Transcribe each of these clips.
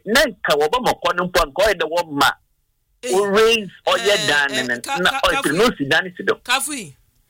nanka wo ba makon mpo nko de wo ma o raise oye dan na o no si dan si do Kafui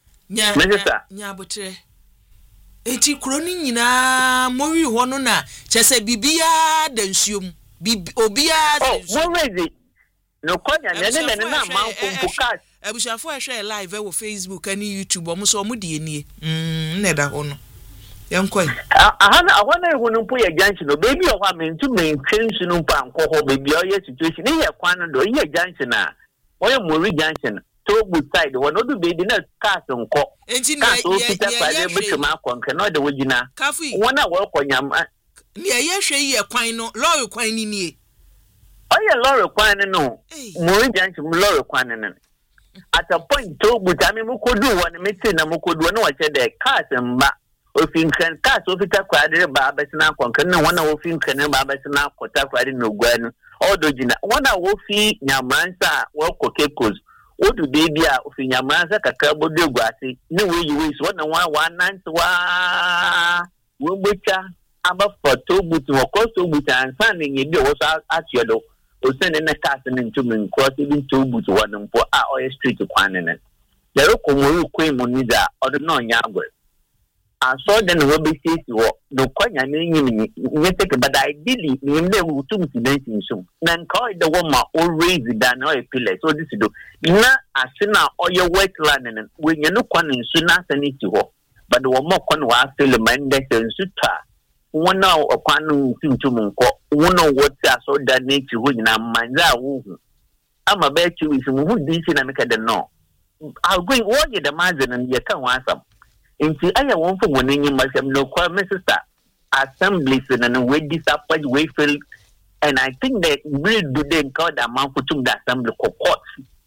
nya botre eti kuro ni nyina mowi ho no na chese bibia da nsuom obia mo raise no konya ne na manfo mpuka abushafo ahwe live wo Facebook ani YouTube omo so omo die nie ne da ho no yankoi ahana ehunu mpo ya junction no baby o kwa mentu mentwensu no mpa anko ho baby o ye situation ni ye kwan do ye junction na o ye mori junction to good side wo no do baby na cars nko enti na so fita kwa de bitima akwanke no de wogina wona wo kwanyam ni ye hwe ye kwan no lorry kwan ni nie o ye lorry kwan no mori junction lorry kwan no at a point to good ami mukodu wona metin na mukodu no wa che de cars mba ofin kan ka so fita kwade ba abesina konkan na wana ofin kan ba abesina kota kwade no gwanu odo jina wana wofi nyamansa wo kokekos odu baby a ofin nyamansa kaka bodo gwase ne we so wana wa nanti wa wo becha aba photo but wo kosto but ansa ne nyebi wo so atiedo o sene na ka se ntumi cross even to but wana mpo a oil street kwane ne yero komoru kwemu ni da odo no nya agwe so then we be see no kwanya na nyim nye take but ideally me we to incident so na nka the woman always than no pillar so this do na asena oye wetland and we nya no kwan nsu na sanity ho but the woman kwan wa feel man that nsu ta wona okwan ntum nko wona wota so that nature ho nyina manza wo hu ama be chi wi mu hu di na make the no I'll go what you the margin and you can want some inti aya won fo woni nyi masem no kwa my sister assemblies and we disappoint we feel and I think that we do them call that man for tum that assembly court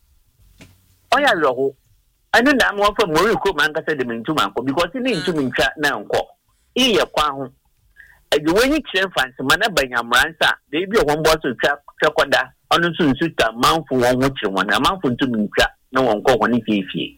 oya lo anu na mo fo mo ko man ka se de mintu man ko because ni mintu mincha na nko iye kwa ho ade wenyi kire fancy mana banyamransa de bi o won bo so twa kwada onu so nsuta man fo won ho kire won man fo ntu mincha na won ko woni fiefie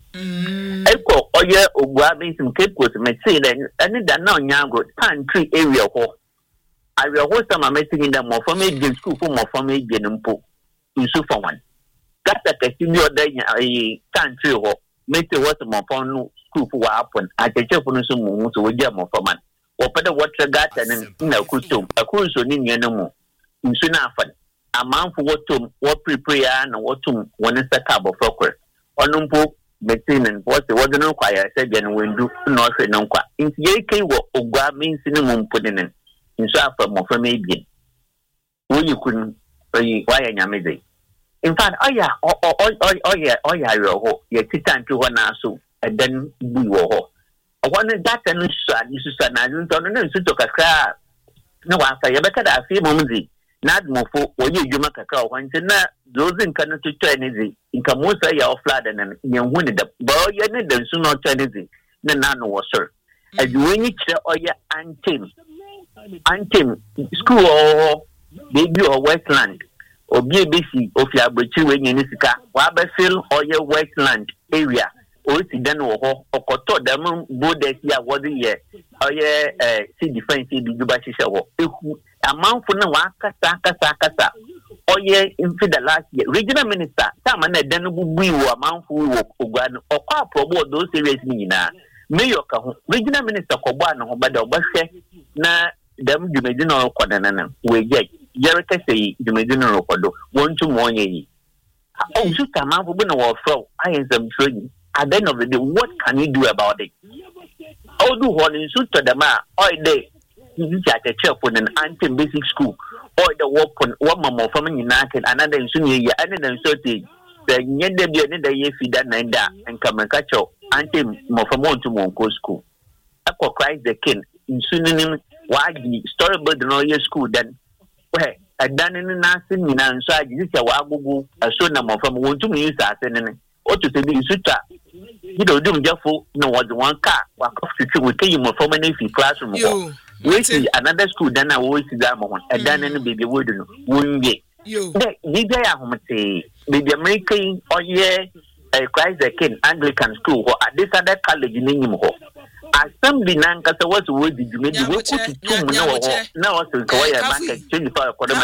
eko oye ogwa bisim kekos meti le ani da na onyango pantry area ho area ho sama meti in the mo for me the school for mo for me je npo nsu for one gata kasi bi oda nya pantry ho meti what mo for no school for wa happen acheche for no so mu so we je mo for man wo pede water gata na kutom akunso ni nya no mu nsu na afan amanfo wotom wo prepare na wotom woni seka bo fokwer onumpo between what the word no kwaya said and when do no say no kwa inti yeke wo ogwa means ni mumpodenen inso afa mo fa mebi woyi kun oyi waya nyameze in fact oya ro ye titan to ho na so eden bu wo ho one that no sha ni so na nto no nso to kakra na wa fa ye beka da afi momzi na admofo oyi edwuma kakra ho nti na dozin kan to twenizi inka musa ya oflada na nyenhu ne da ba oye ne da nsu no twenizi na na no wosor aduwenyi kire oye antem school or baby or westland obi ebesi ofi agbechi we nyeni sika wa ba feel oye westland area o si dan wo ho okoto dam borders ya wodi ye oye si defense bi duba shisha wo ehu amanfo na wa kasa oye in the last year regional minister sama na dan bubu wo amanfo wo ogwa no okwa aprobo those areas ni na mayor ka ho regional minister ko bo an ho bada obahwe na dam dwumedi na okoda na we je yereka sei dwumedi na okodo wontu mo onye yi o su amanfo bu na wo fro ayensam training at the end of the day what can you do about it all do one in suit to the ma all day you at a church for an anti-basic school or the weapon one more from United another in Sunny another so the yende be another year feed that nanda and come and catch up anti more from one to Monco school. Aqua Christ the king in Sunim why storyboard no year school then where I done in nothing in answer this a wago a son number from one to me or to say suta you don't do therefore no was one car walk off to we came from an classroom. Wait another school then I always see that one and then any baby wouldn't wouldn't get you say baby American or yeah Christ the King Anglican school or at this other college in him ho assembly nanka so what would you make you go to now also market change for